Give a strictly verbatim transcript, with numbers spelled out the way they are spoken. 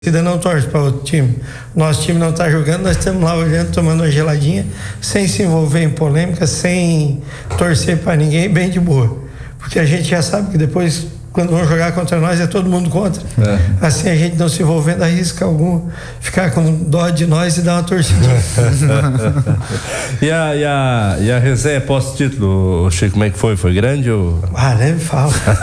torcida não torce para outro time. Nosso time não está jogando, nós estamos lá olhando, tomando uma geladinha, sem se envolver em polêmica, sem torcer para ninguém, bem de boa. Porque a gente já sabe que depois, quando vão jogar contra nós, é todo mundo contra. É. Assim a gente não se envolvendo, arrisca algum ficar com dó de nós e dar uma torcidinha. e, a, e, a, e a resenha pós-título, Chico, como é que foi? Foi grande ou... Ah, nem me fala.